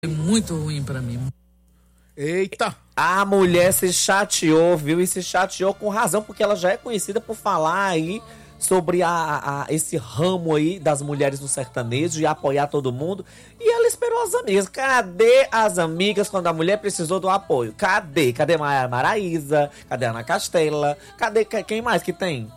Muito ruim pra mim. Eita! A mulher se chateou, viu? E se chateou com razão, porque ela já é conhecida por falar aí sobre esse ramo aí das mulheres no sertanejo e apoiar todo mundo. E ela esperou as amigas. Cadê as amigas quando a mulher precisou do apoio? Cadê? Cadê Maraísa? Cadê Ana Castela? Cadê quem mais que tem?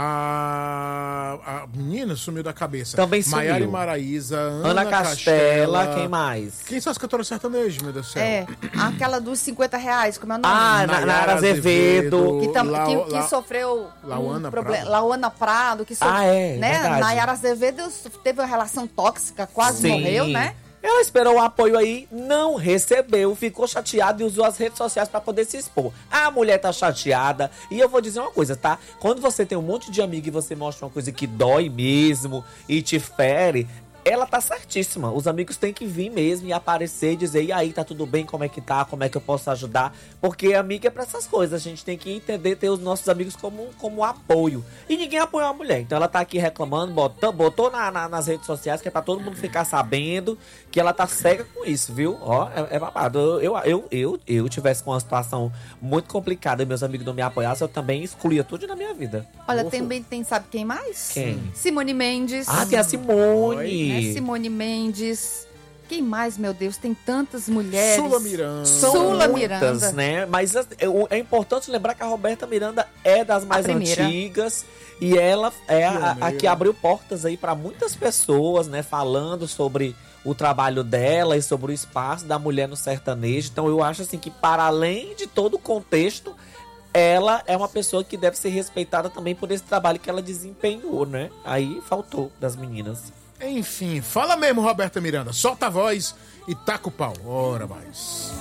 A menina sumiu da cabeça. Também sumiu. Maiara e Maraísa, Ana Castela, quem mais? Quem são as cantoras sertanejas, meu Deus do céu? Aquela dos R$50, como é o nome? Nayara Azevedo. Que sofreu Lauana problema. Prado. Lauana Prado, que sofreu. Verdade. Nayara Azevedo teve uma relação tóxica, quase morreu, né? Ela esperou o apoio aí, não recebeu, ficou chateada e usou as redes sociais pra poder se expor. A mulher tá chateada. E eu vou dizer uma coisa, tá? Quando você tem um monte de amigo e você mostra uma coisa que dói mesmo e te fere, ela tá certíssima. Os amigos têm que vir mesmo e aparecer e dizer: e aí, tá tudo bem? Como é que tá? Como é que eu posso ajudar? Porque amiga é pra essas coisas. A gente tem que entender, ter os nossos amigos como apoio. E ninguém apoia a mulher. Então ela tá aqui reclamando, botou nas redes sociais, que é pra todo mundo ficar sabendo que ela tá cega com isso, viu? Ó, é babado. Eu tivesse com uma situação muito complicada e meus amigos não me apoiassem, eu também excluía tudo na minha vida. Olha, também tem, sabe quem mais? Quem? Simone Mendes. Tem a Simone. Simone Mendes. Quem mais, meu Deus? Tem tantas mulheres. Sula Miranda. Sula Muitas, Miranda. né? Mas é importante lembrar que a Roberta Miranda é das mais antigas. E ela é a que abriu portas aí para muitas pessoas, né? Falando sobre o trabalho dela e sobre o espaço da mulher no sertanejo. Então eu acho assim que, para além de todo o contexto, ela é uma pessoa que deve ser respeitada também por esse trabalho que ela desempenhou, né? Aí faltou das meninas. Enfim, fala mesmo, Roberta Miranda. Solta a voz e taca o pau. Ora, mais.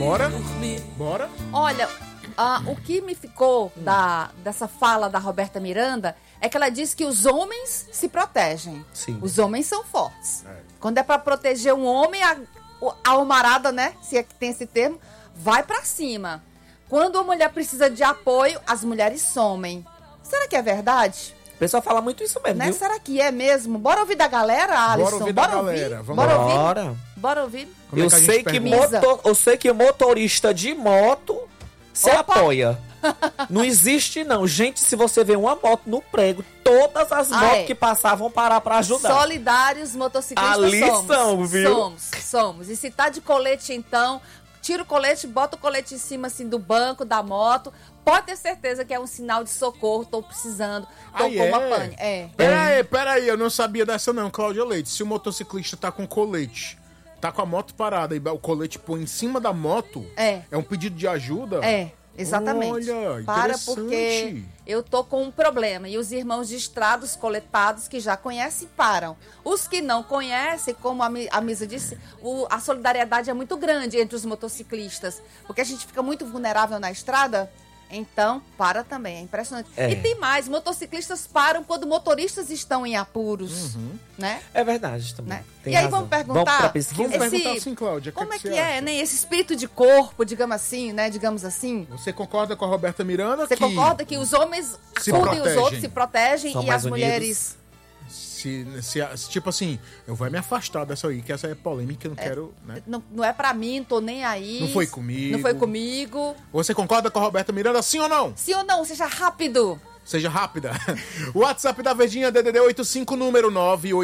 Bora? Olha, o que me ficou dessa fala da Roberta Miranda é que ela disse que os homens se protegem. Sim. Os homens são fortes. Quando é pra proteger um homem, a almarada, né? Se é que tem esse termo, vai pra cima. Quando a mulher precisa de apoio, as mulheres somem. Será que é verdade? O pessoal fala muito isso mesmo, Né? viu? Será que é mesmo? Bora ouvir da galera, Alisson? Bora ouvir da galera. Vamos Bora lá. ouvir? Bora ouvir? Como é Eu que a gente sei pergunta? eu sei que motorista de moto se Opa! apoia. Não existe, não. Gente, se você vê uma moto no prego, todas as motos que passar vão parar pra ajudar. Solidários motociclistas Ali somos. são, viu? Somos. E se tá de colete, então, tira o colete, bota o colete em cima, assim, do banco, da moto. Pode ter certeza que é um sinal de socorro. Tô precisando. Tô com uma pane. Pera aí, eu não sabia dessa não, Cláudia Leite. Se o motociclista tá com colete, tá com a moto parada e o colete põe em cima da moto, é um pedido de ajuda? Exatamente. Olha, Para, interessante. porque eu tô com um problema. E os irmãos de estrada, os coletados que já conhecem, param. Os que não conhecem, como a Misa disse, a solidariedade é muito grande entre os motociclistas. Porque a gente fica muito vulnerável na estrada. Então, para também, é impressionante. E tem mais, motociclistas param quando motoristas estão em apuros, né? É verdade também. Né? Tem E aí razão. vamos perguntar, Vamos pra pesquisa? Vamos perguntar assim, Cláudia. como é que você é, acha? né? Esse espírito de corpo, digamos assim, né? Digamos assim. Você concorda com a Roberta Miranda? Você concorda que os homens se acudem os protegem. outros, se protegem, São e mais as unidos. mulheres... Se, tipo assim, eu vou me afastar dessa aí, que essa é polêmica, eu não quero, né? Não é pra mim, tô nem aí. Não foi comigo. Não foi comigo. Você concorda com a Roberta Miranda, sim ou não? Sim ou não? Seja rápido. Seja rápida. O WhatsApp da Verdinha, DDD 85, número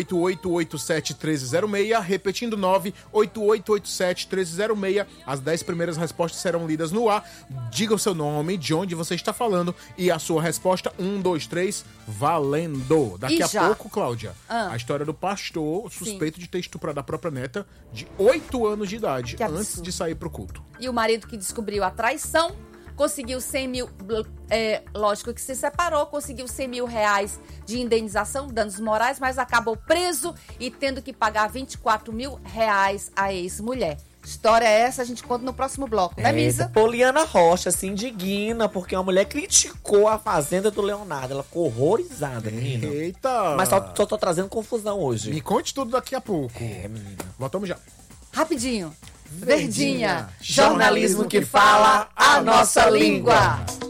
988871306, repetindo 988871306. As 10 primeiras respostas serão lidas no ar. Diga o seu nome, de onde você está falando e a sua resposta, 1, 2, 3, valendo. Daqui a pouco, Cláudia, a história do pastor suspeito de ter estuprado a própria neta de 8 anos de idade, antes de sair pro culto. E o marido que descobriu a traição conseguiu 100 mil, lógico que se separou, conseguiu 100 mil reais de indenização, danos morais, mas acabou preso e tendo que pagar 24 mil reais à ex-mulher. História é essa, a gente conta no próximo bloco, né, Misa? Poliana Rocha se indigna porque uma mulher criticou a fazenda do Leonardo. Ela ficou horrorizada, menina. Eita! Mas só tô trazendo confusão hoje. Me conte tudo daqui a pouco. Menina. Voltamos já. Rapidinho. Verdinha. Jornalismo que fala a nossa língua.